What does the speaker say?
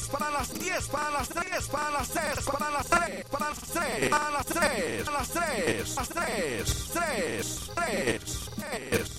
para las 10, para las 3, para las 3, para las 3, para las 3, para las 3, para las 3, para las 3, 3, 3, 3, 3.